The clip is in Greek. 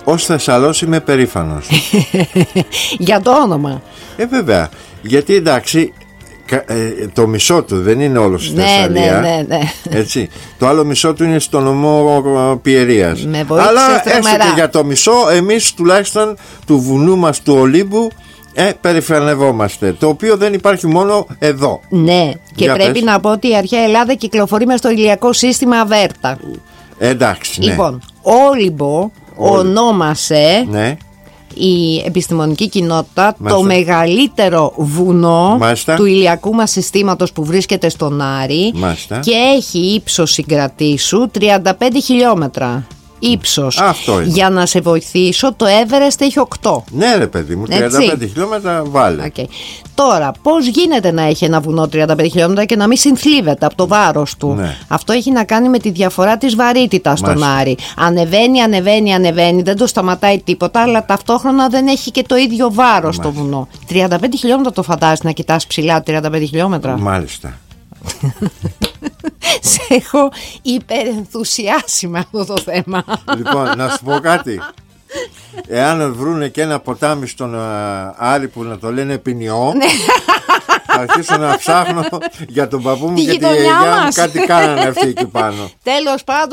Ως Θεσσαλός είμαι περήφανος. Για το όνομα. Βέβαια. Γιατί εντάξει, το μισό του δεν είναι όλο στη Θεσσαλία. Ναι. Έτσι. Το άλλο μισό του είναι στο νομό Πιερίας. Αλλά έστω και για το μισό, εμείς τουλάχιστον του βουνού μας του Ολύμπου περηφανευόμαστε. Το οποίο δεν υπάρχει μόνο εδώ. Ναι, και πρέπει να πω ότι η αρχαία Ελλάδα κυκλοφορεί μες στο ηλιακό σύστημα Αβέρτα. Εντάξει, ναι. Λοιπόν, Όλυμπο ονόμασε η επιστημονική κοινότητα το μεγαλύτερο βουνό του ηλιακού μας συστήματος που βρίσκεται στον Άρη και έχει ύψος, συγκρατήσου, 35 χιλιόμετρα ύψος. Για να σε βοηθήσω, το Everest έχει 8. Ναι ρε παιδί μου, 35 χιλιόμετρα βάλε. Τώρα, πώς γίνεται να έχει ένα βουνό 35 χιλιόμετρα και να μην συνθλίβεται από το βάρος του? Αυτό έχει να κάνει με τη διαφορά της βαρύτητας στον Άρη. Ανεβαίνει, δεν το σταματάει τίποτα, αλλά ταυτόχρονα δεν έχει και το ίδιο βάρος το βουνό. 35 χιλιόμετρα το φαντάζεσαι να κοιτάς ψηλά 35 χιλιόμετρα? Μάλιστα. Σε έχω υπερενθουσιάσει με αυτό το θέμα. Λοιπόν, να σου πω κάτι. Εάν βρούνε και ένα ποτάμι στον Άρη που να το λένε Ποινιό, θα αρχίσω να ψάχνω για τον παππού μου και τη γιαγιά μου. Κάτι κάνανε αυτοί εκεί πάνω. Τέλος πάντων.